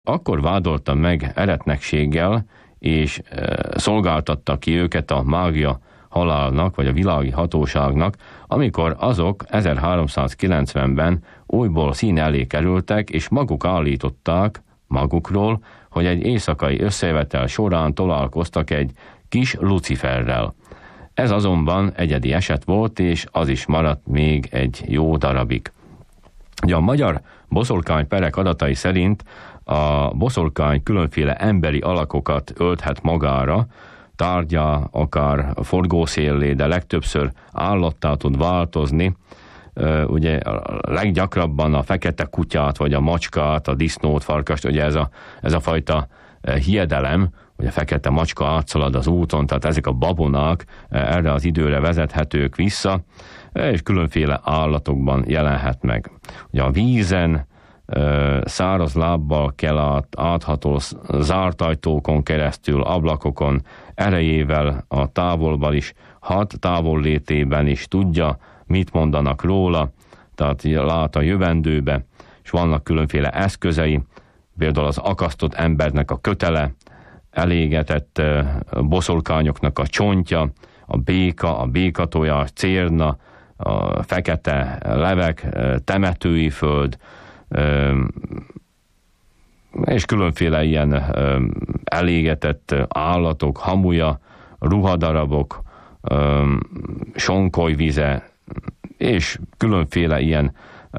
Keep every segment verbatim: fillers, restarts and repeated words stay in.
Akkor vádolta meg eretnekséggel, és szolgáltatta ki őket a mágia halálnak, vagy a világi hatóságnak, amikor azok ezerháromszázkilencvenben újból szín elé kerültek, és maguk állították magukról, hogy egy éjszakai összejövetel során találkoztak egy kis Luciferrel. Ez azonban egyedi eset volt, és az is maradt még egy jó darabig. Ugye a magyar boszorkányperek adatai szerint a boszorkány különféle emberi alakokat ölthet magára, tárgyá, akár forgószéllé, de legtöbbször állattá tud változni. Ugye leggyakrabban a fekete kutyát, vagy a macskát, a disznót, farkast, ugye ez a, ez a fajta hiedelem, hogy a fekete macska átszalad az úton, tehát ezek a babonák erre az időre vezethetők vissza, és különféle állatokban jelenhet meg. Ugye a vízen, száraz lábbal kell át, átható zárt ajtókon keresztül, ablakokon, erejével a távolban is, hat távollétében is tudja, mit mondanak róla, tehát lát a jövendőbe, és vannak különféle eszközei, például az akasztott embernek a kötele, elégetett boszorkányoknak a csontja, a béka, a békatojás, cérna, a fekete levek, temetői föld, és különféle ilyen elégetett állatok, hamuja, ruhadarabok, sonkolyvize, és különféle ilyen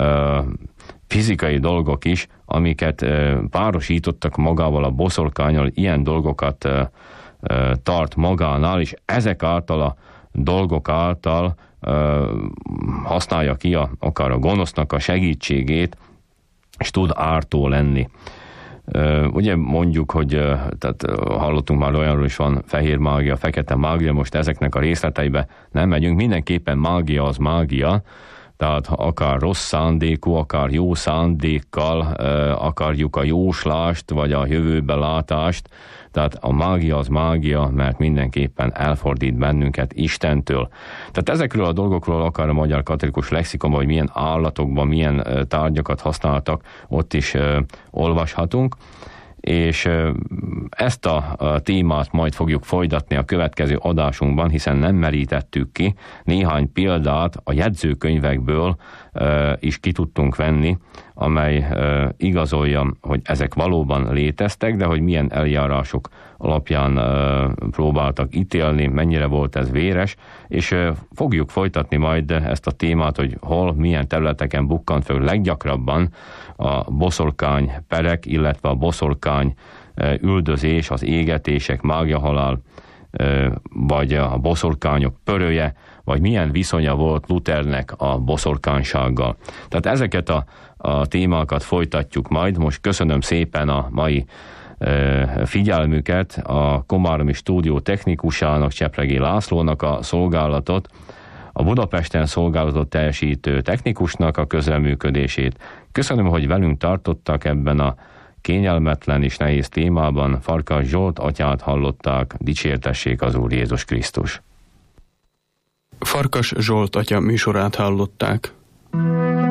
fizikai dolgok is, amiket párosítottak magával a boszorkánnyal, ilyen dolgokat tart magánál, és ezek által a dolgok által használja ki a, akár a gonosznak a segítségét, és tud ártó lenni. Ugye mondjuk, hogy tehát hallottunk már olyanról is, van fehér mágia, fekete mágia, most ezeknek a részleteibe nem megyünk, mindenképpen mágia az mágia, tehát akár rossz szándékú, akár jó szándékkal akarjuk a jóslást, vagy a jövőbe látást, tehát a mágia az mágia, mert mindenképpen elfordít bennünket Istentől. Tehát ezekről a dolgokról akár a magyar katolikus lexikonban, hogy milyen állatokban, milyen tárgyakat használtak, ott is olvashatunk, és ezt a témát majd fogjuk folytatni a következő adásunkban, hiszen nem merítettük ki, néhány példát a jegyzőkönyvekből is ki tudtunk venni, amely igazolja, hogy ezek valóban léteztek, de hogy milyen eljárások alapján próbáltak ítélni, mennyire volt ez véres, és fogjuk folytatni majd ezt a témát, hogy hol, milyen területeken bukkant föl leggyakrabban a boszorkány perek, illetve a boszorkány üldözés, az égetések, mágiahalál, vagy a boszorkányok pörője, vagy milyen viszonya volt Luthernek a boszorkánysággal. Tehát ezeket a, a témákat folytatjuk majd. Most köszönöm szépen a mai e, figyelmüket, a Komáromi stúdió technikusának, Csepregi Lászlónak a szolgálatot, a Budapesten szolgálatot teljesítő technikusnak a közreműködését. Köszönöm, hogy velünk tartottak ebben a kényelmetlen és nehéz témában. Farkas Zsolt atyát hallották, dicsértessék az Úr Jézus Krisztus. Farkas Zsolt atya műsorát hallották.